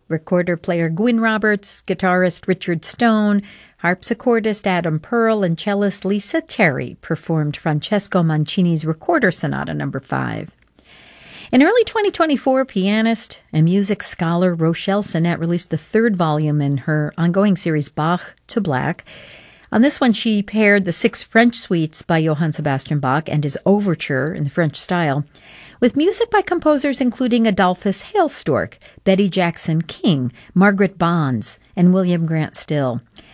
recorder player Gwyn Roberts, guitarist Richard Stone, harpsichordist Adam Pearl, and cellist Lisa Terry performed Francesco Mancini's Recorder Sonata No. 5. In early 2024, pianist and music scholar Rochelle Sinnett released the third volume in her ongoing series Bach to Black. On this one, she paired the 6 French suites by Johann Sebastian Bach and his overture in the French style with music by composers including Adolphus Hailstork, Betty Jackson King, Margaret Bonds, and William Grant Still.